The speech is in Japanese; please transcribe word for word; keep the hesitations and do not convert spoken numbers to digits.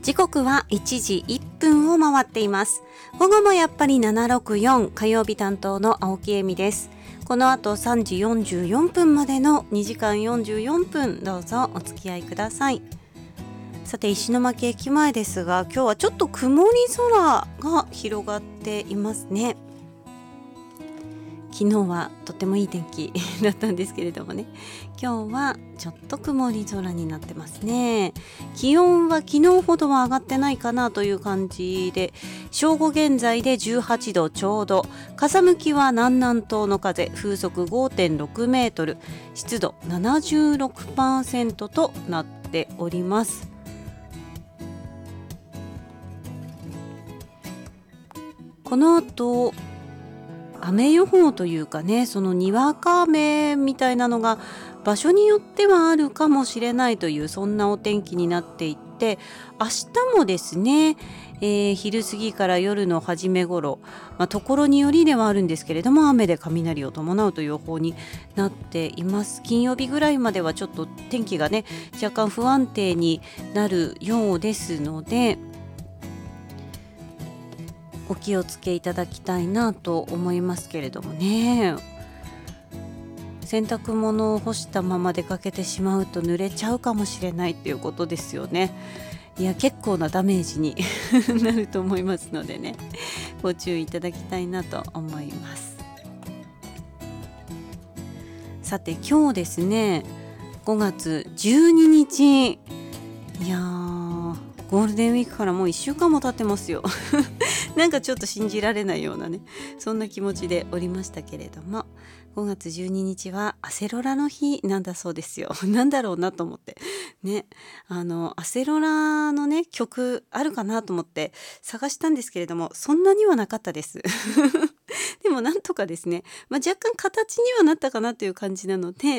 時刻はいちじいっぷんを回っています。午後もやっぱりななろくよん火曜日担当の青木恵美です。この後さんじよんじゅうよんぷんまでのにじかんよんじゅうよんぷん、どうぞお付き合いください。さて、石巻駅前ですが、今日はちょっと曇り空が広がっていますね。昨日はとてもいい天気だったんですけれどもね、今日はちょっと曇り空になってますね。気温は昨日ほどは上がってないかなという感じで、正午現在でじゅうはちどちょうど、風向きは南南東の風、風速 ごてんろくメートル、湿度 ななじゅうろくパーセント となっております。この後雨予報というかね、そのにわか雨みたいなのが場所によってはあるかもしれないという、そんなお天気になっていって、明日もですね、えー、昼過ぎから夜の初め頃、まあ、ところによりではあるんですけれども、雨で雷を伴うという予報になっています。金曜日ぐらいまではちょっと天気がね、若干不安定になるようですので、お気をつけいただきたいなと思いますけれどもね。洗濯物を干したまま出かけてしまうと濡れちゃうかもしれないっていうことですよね。いや、結構なダメージになると思いますのでね、ご注意いただきたいなと思います。さて、今日ですね、ごがつじゅうににち、いやー、ゴールデンウィークからもういっしゅうかんも経ってますよなんかちょっと信じられないようなね、そんな気持ちでおりましたけれども、ごがつじゅうににちはアセロラの日なんだそうですよ。なんだろうなと思ってね、あのアセロラのね曲あるかなと思って探したんですけれども、そんなにはなかったですでもなんとかですね、まあ、若干形にはなったかなという感じなので、